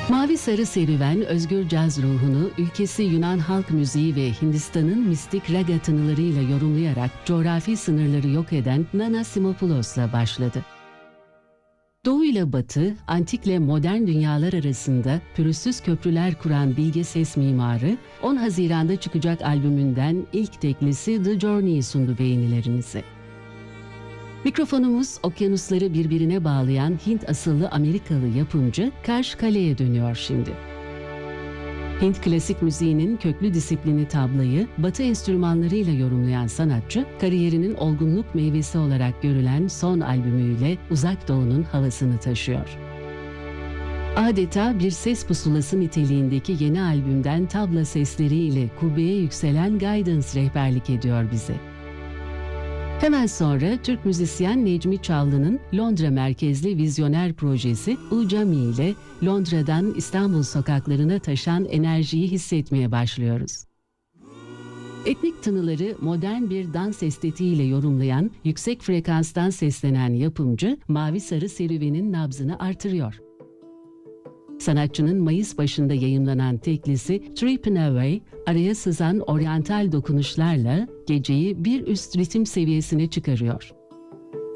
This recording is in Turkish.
Mavi Sarı Serüven, özgür caz ruhunu ülkesi Yunan halk müziği ve Hindistan'ın mistik raga tınılarıyla yorumlayarak coğrafi sınırları yok eden Nana Simopoulos'la başladı. Doğu ile Batı, antikle modern dünyalar arasında pürüzsüz köprüler kuran bilge ses mimarı, 10 Haziran'da çıkacak albümünden ilk teklisi The Journey'i sundu beğenilerinize. Mikrofonumuz okyanusları birbirine bağlayan Hint asıllı Amerikalı yapımcı Karsh Kale'ye dönüyor şimdi. Hint klasik müziğinin köklü disiplini tablayı Batı enstrümanlarıyla yorumlayan sanatçı, kariyerinin olgunluk meyvesi olarak görülen son albümüyle Uzak Doğu'nun havasını taşıyor. Adeta bir ses pusulası niteliğindeki yeni albümden tabla sesleriyle kubbeye yükselen Guidance rehberlik ediyor bize. Hemen sonra Türk müzisyen Necmi Çallı'nın Londra merkezli vizyoner projesi Ujami ile Londra'dan İstanbul sokaklarına taşan enerjiyi hissetmeye başlıyoruz. Etnik tınıları modern bir dans estetiğiyle yorumlayan, yüksek frekanstan seslenen yapımcı, Mavi Sarı Serüven'in nabzını artırıyor. Sanatçının Mayıs başında yayımlanan teklisi Trippin' Away, araya sızan oryantal dokunuşlarla geceyi bir üst ritim seviyesine çıkarıyor.